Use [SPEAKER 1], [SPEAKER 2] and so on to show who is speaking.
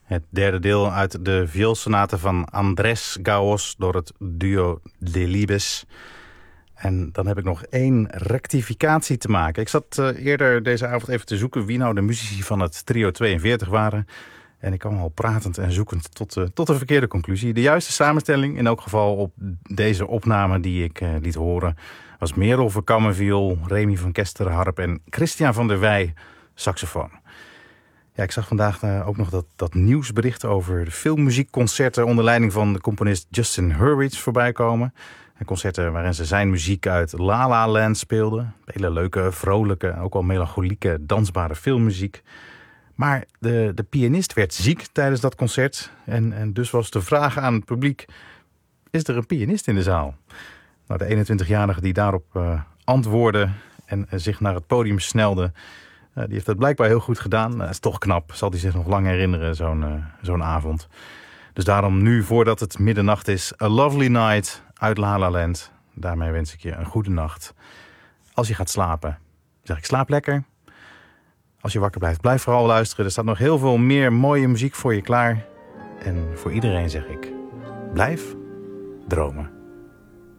[SPEAKER 1] Het derde deel uit de vioolsonate van Andrés Gaos door het duo Delibes. En dan heb ik nog 1 rectificatie te maken. Ik zat eerder deze avond even te zoeken wie nou de muzici van het trio 42 waren. En ik kwam al pratend en zoekend tot de verkeerde conclusie. De juiste samenstelling, in elk geval op deze opname die ik liet horen, was Merel Verkammen viool, Remy van Kesteren harp en Christian van der Wij saxofoon. Ja, ik zag vandaag ook nog dat nieuwsbericht over de filmmuziekconcerten onder leiding van de componist Justin Hurwitz voorbij komen. Concerten waarin ze zijn muziek uit La La Land speelden. Hele leuke, vrolijke, ook wel melancholieke, dansbare filmmuziek. Maar de pianist werd ziek tijdens dat concert. En dus was de vraag aan het publiek: is er een pianist in de zaal? Nou, de 21-jarige die daarop antwoordde en zich naar het podium snelde, die heeft het blijkbaar heel goed gedaan. Dat is toch knap, zal hij zich nog lang herinneren, zo'n avond. Dus daarom nu, voordat het middernacht is, A Lovely Night uit La La Land. Daarmee wens ik je een goede nacht. Als je gaat slapen, zeg ik slaap lekker. Als je wakker blijft, blijf vooral luisteren. Er staat nog heel veel meer mooie muziek voor je klaar. En voor iedereen zeg ik, blijf dromen.